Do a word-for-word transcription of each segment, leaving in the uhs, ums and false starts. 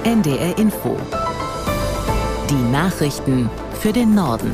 N D R Info. Die Nachrichten für den Norden.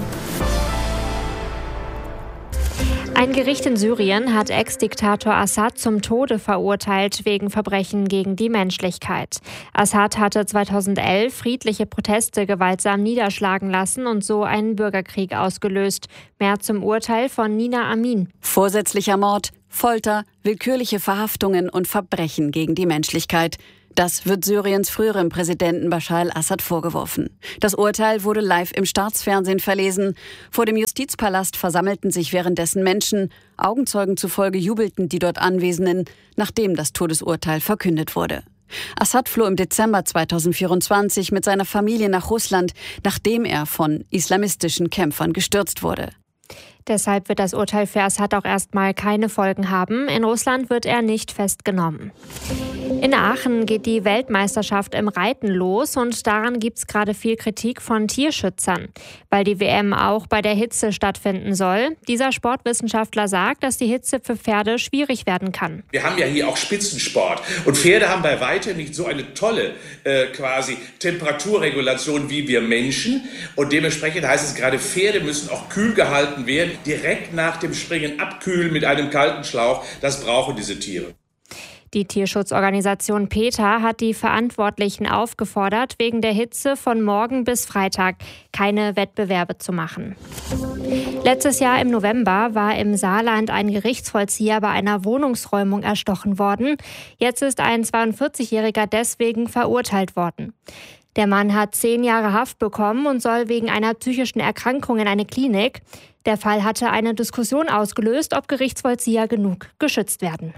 Ein Gericht in Syrien hat Ex-Diktator Assad zum Tode verurteilt wegen Verbrechen gegen die Menschlichkeit. Assad hatte zweitausendelf friedliche Proteste gewaltsam niederschlagen lassen und so einen Bürgerkrieg ausgelöst. Mehr zum Urteil von Nina Amin. Vorsätzlicher Mord, Folter, willkürliche Verhaftungen und Verbrechen gegen die Menschlichkeit. Das wird Syriens früherem Präsidenten Bashar al-Assad vorgeworfen. Das Urteil wurde live im Staatsfernsehen verlesen. Vor dem Justizpalast versammelten sich währenddessen Menschen. Augenzeugen zufolge jubelten die dort Anwesenden, nachdem das Todesurteil verkündet wurde. Assad floh im Dezember zweitausendvierundzwanzig mit seiner Familie nach Russland, nachdem er von islamistischen Kämpfern gestürzt wurde. Deshalb wird das Urteil für Assad auch erstmal keine Folgen haben. In Russland wird er nicht festgenommen. In Aachen geht die Weltmeisterschaft im Reiten los und daran gibt es gerade viel Kritik von Tierschützern, weil die W M auch bei der Hitze stattfinden soll. Dieser Sportwissenschaftler sagt, dass die Hitze für Pferde schwierig werden kann. Wir haben ja hier auch Spitzensport und Pferde haben bei weitem nicht so eine tolle äh, quasi Temperaturregulation wie wir Menschen und dementsprechend heißt es gerade, Pferde müssen auch kühl gehalten werden, direkt nach dem Springen abkühlen mit einem kalten Schlauch. Das brauchen diese Tiere. Die Tierschutzorganisation PETA hat die Verantwortlichen aufgefordert, wegen der Hitze von morgen bis Freitag keine Wettbewerbe zu machen. Letztes Jahr im November war im Saarland ein Gerichtsvollzieher bei einer Wohnungsräumung erstochen worden. Jetzt ist ein zweiundvierzigjähriger deswegen verurteilt worden. Der Mann hat zehn Jahre Haft bekommen und soll wegen einer psychischen Erkrankung in eine Klinik. Der Fall hatte eine Diskussion ausgelöst, ob Gerichtsvollzieher genug geschützt werden.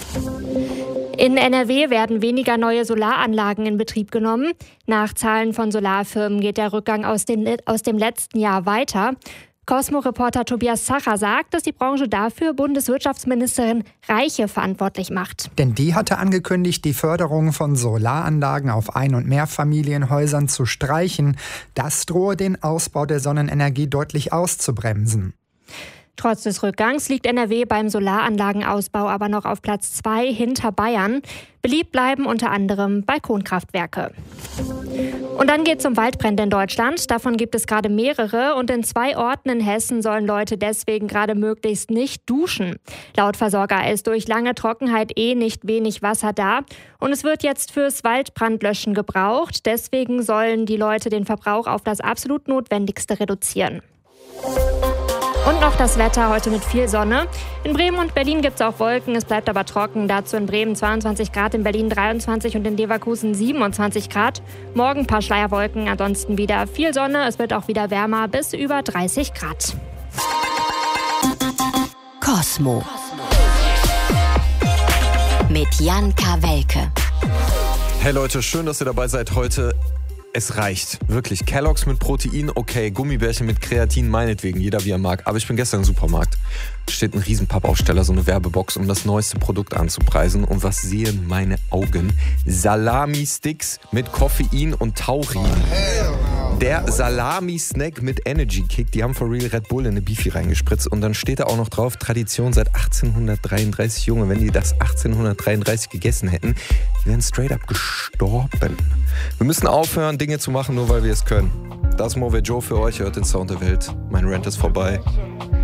In N R W werden weniger neue Solaranlagen in Betrieb genommen. Nach Zahlen von Solarfirmen geht der Rückgang aus dem, aus dem letzten Jahr weiter. Cosmo-Reporter Tobias Zacher sagt, dass die Branche dafür Bundeswirtschaftsministerin Reiche verantwortlich macht. Denn die hatte angekündigt, die Förderung von Solaranlagen auf Ein- und Mehrfamilienhäusern zu streichen. Das drohe den Ausbau der Sonnenenergie deutlich auszubremsen. Trotz des Rückgangs liegt N R W beim Solaranlagenausbau aber noch auf Platz zwei hinter Bayern. Beliebt bleiben unter anderem Balkonkraftwerke. Und dann geht es um Waldbrände in Deutschland. Davon gibt es gerade mehrere und in zwei Orten in Hessen sollen Leute deswegen gerade möglichst nicht duschen. Laut Versorger ist durch lange Trockenheit eh nicht wenig Wasser da und es wird jetzt fürs Waldbrandlöschen gebraucht. Deswegen sollen die Leute den Verbrauch auf das absolut Notwendigste reduzieren. Und noch das Wetter heute mit viel Sonne. In Bremen und Berlin gibt es auch Wolken, es bleibt aber trocken. Dazu in Bremen zweiundzwanzig Grad, in Berlin dreiundzwanzig und in Leverkusen siebenundzwanzig Grad. Morgen ein paar Schleierwolken, ansonsten wieder viel Sonne. Es wird auch wieder wärmer bis über dreißig Grad. Cosmo mit Jan Kawelke. Hey Leute, schön, dass ihr dabei seid heute. Es reicht, wirklich. Kellogg's mit Protein, okay. Gummibärchen mit Kreatin, meinetwegen, jeder wie er mag. Aber ich bin gestern im Supermarkt. Steht ein riesen Pappaufsteller, so eine Werbebox, um das neueste Produkt anzupreisen. Und was sehen meine Augen? Salami-Sticks mit Koffein und Taurin. Der Salami-Snack mit Energy Kick, die haben for real Red Bull in eine Beefy reingespritzt. Und dann steht da auch noch drauf, Tradition seit achtzehnhundertdreiunddreißig. Junge, wenn die das achtzehnhundertdreiunddreißig gegessen hätten, die wären straight up gestorben. Wir müssen aufhören, Dinge zu machen, nur weil wir es können. Das ist Mo Joe für euch, hört den Sound der Welt. Mein Rant ist vorbei.